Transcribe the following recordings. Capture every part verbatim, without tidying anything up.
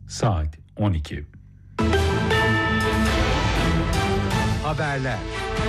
Saat on iki. Haberler.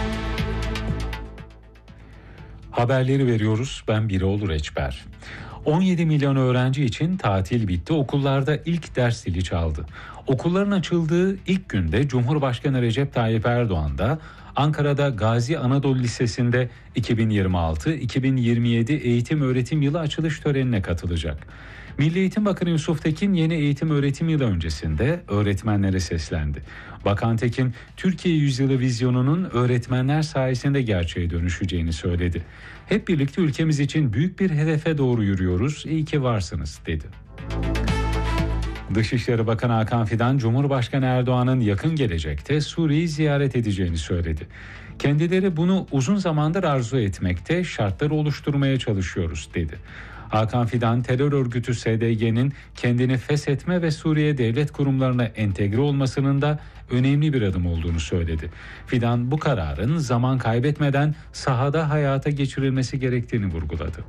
Haberleri veriyoruz. Ben Birol Reçber. on yedi milyon öğrenci için tatil bitti. Okullarda ilk ders zili çaldı. Okulların açıldığı ilk günde Cumhurbaşkanı Recep Tayyip Erdoğan da Ankara'da Gazi Anadolu Lisesi'nde iki bin yirmi altı iki bin yirmi yedi eğitim öğretim yılı açılış törenine katılacak. Milli Eğitim Bakanı Yusuf Tekin yeni eğitim öğretim yılı öncesinde öğretmenlere seslendi. Bakan Tekin, Türkiye Yüzyılı vizyonunun öğretmenler sayesinde gerçeğe dönüşeceğini söyledi. Hep birlikte ülkemiz için büyük bir hedefe doğru yürüyoruz. İyi ki varsınız dedi. Dışişleri Bakanı Hakan Fidan, Cumhurbaşkanı Erdoğan'ın yakın gelecekte Suriye'yi ziyaret edeceğini söyledi. Kendileri bunu uzun zamandır arzu etmekte, şartları oluşturmaya çalışıyoruz dedi. Hakan Fidan, terör örgütü S D G'nin kendini feshetme ve Suriye devlet kurumlarına entegre olmasının da önemli bir adım olduğunu söyledi. Fidan, bu kararın zaman kaybetmeden sahada hayata geçirilmesi gerektiğini vurguladı.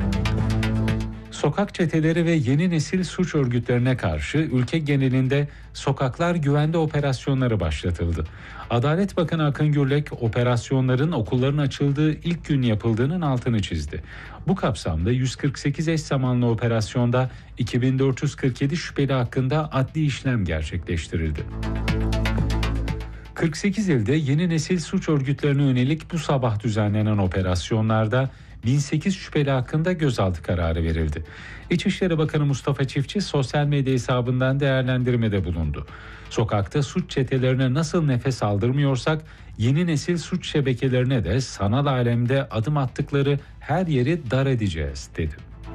Sokak çeteleri ve yeni nesil suç örgütlerine karşı ülke genelinde sokaklar güvende operasyonları başlatıldı. Adalet Bakanı Akın Gürlek, operasyonların okulların açıldığı ilk gün yapıldığının altını çizdi. Bu kapsamda yüz kırk sekiz eş zamanlı operasyonda iki bin dört yüz kırk yedi şüpheli hakkında adli işlem gerçekleştirildi. kırk sekiz ilde yeni nesil suç örgütlerine yönelik bu sabah düzenlenen operasyonlarda bin sekiz şüpheli hakkında gözaltı kararı verildi. İçişleri Bakanı Mustafa Çiftçi sosyal medya hesabından değerlendirmede bulundu. Sokakta suç çetelerine nasıl nefes aldırmıyorsak yeni nesil suç şebekelerine de sanal alemde adım attıkları her yeri dar edeceğiz dedi.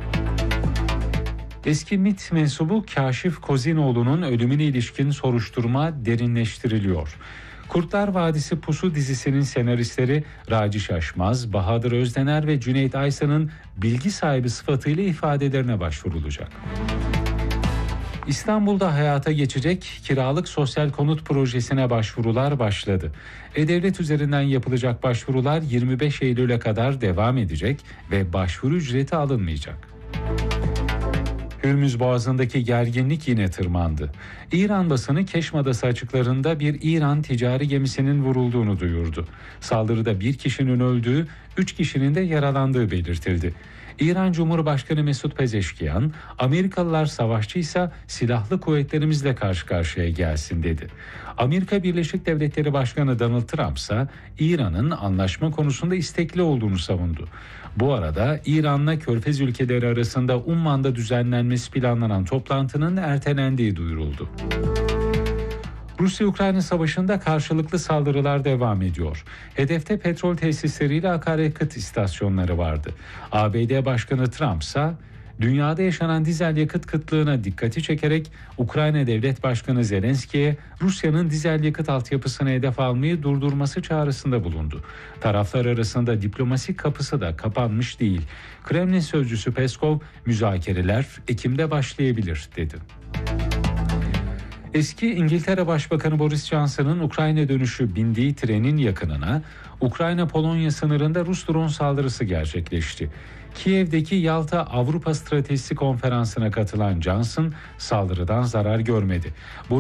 Eski MİT mensubu Kaşif Kozinoğlu'nun ölümüne ilişkin soruşturma derinleştiriliyor. Kurtlar Vadisi Pusu dizisinin senaristleri Raci Şaşmaz, Bahadır Özdener ve Cüneyt Aysan'ın bilgi sahibi sıfatıyla ifadelerine başvurulacak. İstanbul'da hayata geçecek kiralık sosyal konut projesine başvurular başladı. E-Devlet üzerinden yapılacak başvurular yirmi beş Eylül'e kadar devam edecek ve başvuru ücreti alınmayacak. Hürmüz Boğazı'ndaki gerginlik yine tırmandı. İran basını Keşm Adası açıklarında bir İran ticari gemisinin vurulduğunu duyurdu. Saldırıda bir kişinin öldüğü, üç kişinin de yaralandığı belirtildi. İran Cumhurbaşkanı Mesut Pezeşkiyan, Amerikalılar savaşçıysa silahlı kuvvetlerimizle karşı karşıya gelsin dedi. Amerika Birleşik Devletleri Başkanı Donald Trump ise İran'ın anlaşma konusunda istekli olduğunu savundu. Bu arada İran'la Körfez ülkeleri arasında Umman'da düzenlenmesi planlanan toplantının ertelendiği duyuruldu. Rusya-Ukrayna savaşında karşılıklı saldırılar devam ediyor. Hedefte petrol tesisleriyle akaryakıt istasyonları vardı. A B D Başkanı Trump ise dünyada yaşanan dizel yakıt kıtlığına dikkati çekerek Ukrayna Devlet Başkanı Zelenski'ye Rusya'nın dizel yakıt altyapısını hedef almayı durdurması çağrısında bulundu. Taraflar arasında diplomasi kapısı da kapanmış değil. Kremlin sözcüsü Peskov, müzakereler Ekim'de başlayabilir dedi. Eski İngiltere Başbakanı Boris Johnson'ın Ukrayna dönüşü bindiği trenin yakınına Ukrayna-Polonya sınırında Rus drone saldırısı gerçekleşti. Kiev'deki Yalta Avrupa Stratejisi Konferansı'na katılan Johnson saldırıdan zarar görmedi.